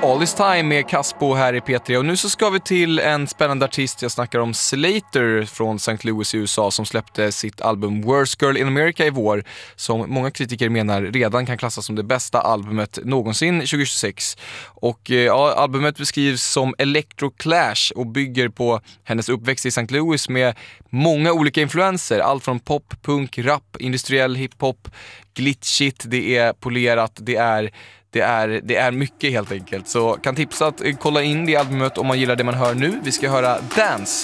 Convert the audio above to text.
All This Time med Caspo här i P3. Och nu så ska vi till en spännande artist. Jag snackar om Slater från St. Louis i USA som släppte sitt album Worst Girl in America i vår, som många kritiker menar redan kan klassas som det bästa albumet någonsin 2026. Och albumet beskrivs som Electro Clash och bygger på hennes uppväxt i St. Louis med många olika influenser. Allt från pop, punk, rap, industriell hiphop, glitchigt, det är polerat, det är mycket helt enkelt. Så kan tipsa att kolla in det albumet om man gillar det man hör nu. Vi ska höra Dance.